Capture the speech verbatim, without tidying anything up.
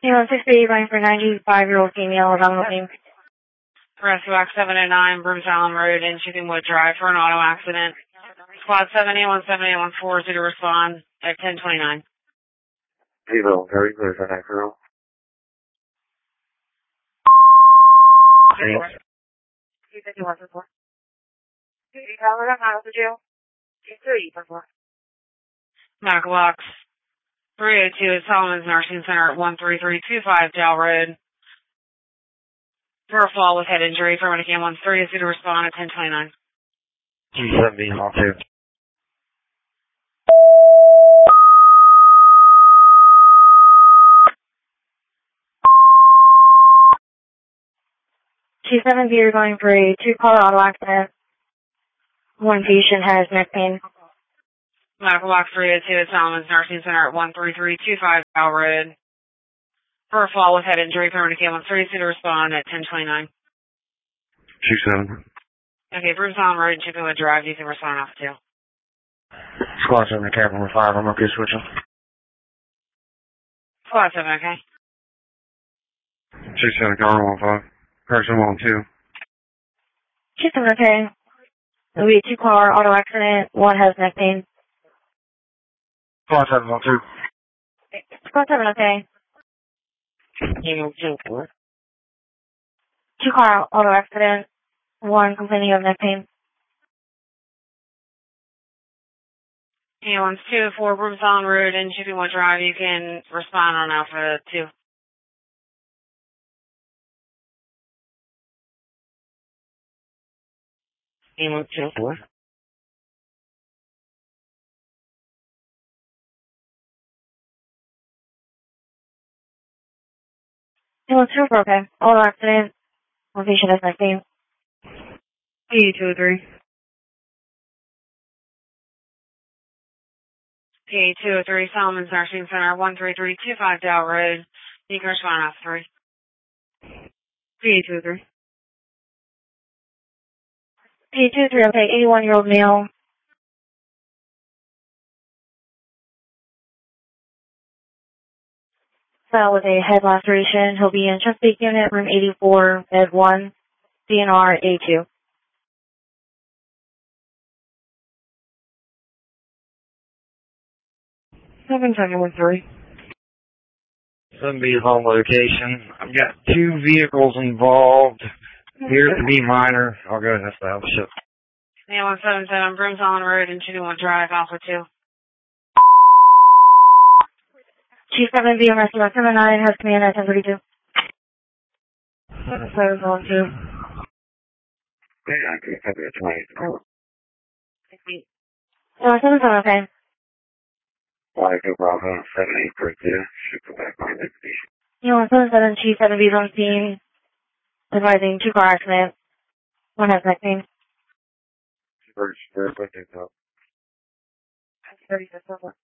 one sixty-eight going for ninety-five-year-old female of name. Rescue Box seven oh nine, Brooms Island Road in Chippingwood Drive for an auto accident. Squad seven eight one seven eight one four to respond at ten twenty-nine. Evo, very clear for that girl. Thanks. two fifty-one for four. two eighty, Tyler, I'm out of the jail. two thirty for four. Medical Box three oh two at Solomon's Nursing Center at one three three two five Dale Road for a fall with head injury. Paramedic ambulance three oh two to respond at ten twenty-nine. G seventy, all two. G seven B, you're going for a two-car auto accident. One patient has neck pain. Medical Box three oh two at Solomon's Nursing Center at one three three two five Dale Road for a fall with head injury. Paramedic ambulance three oh two to respond at ten twenty-nine. G seven. Okay, Brooms Island Road and Chippingwood Drive, you can respond off two. Squad seven, cap number five, I'm okay switching. Squad seven, okay. G seven, car one five. Person one two. G seven, okay. It'll be a two-car auto accident. One has neck pain. Squad seven, one two. Squad seven, okay. Two-car auto accident. One complaining of neck pain. Ambulance two oh four, Brooms Island Road and Chippingwood Drive, you can respond on Alpha two. Ambulance two oh four. Ambulance two oh four, okay. Auto accident. One patient has neck pain. P two oh three. P two oh three, Solomon's Nursing Center, one three three two five Dale Road. You can respond off three. P two oh three. P two oh three, okay. eighty-one-year-old male. Fell with a head laceration. He'll be in Chesapeake Unit, room eighty-four, bed one, D N R A two. seven seven one three. seven B home location. I've got two vehicles involved. Here to be minor. I'll go ahead and establish it. Yeah, one seven seven, Brooms Island Road and Chippingwood Drive, Alpha two. Chief seven B, Rescue Box seven nine, has command at ten thirty-two. seven one two. Yeah, I can copy it twenty. No, seven seven, okay. Five, no problem. Seven eight three two. Should go back on it. You know, seven seven, Chief seven B is on scene, advising two-car accident. One has neck pain. First, very quick, no. thirty-six,